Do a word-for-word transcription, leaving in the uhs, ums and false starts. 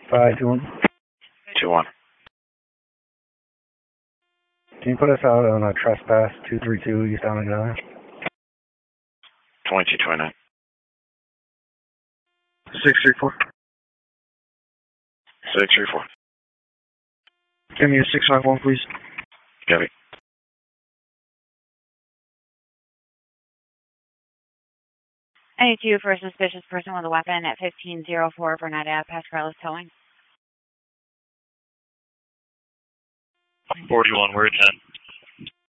Five two one. Two one. Can you put us out on a trespass two three two East Allen Avenue? Twenty two twenty nine. Six three four. Six three four. Give me a six five one, please. Copy. ninety-two for a suspicious person with a weapon at fifteen oh four Burnett Ave, Pasquarellas Towing. forty-one, we're at ten.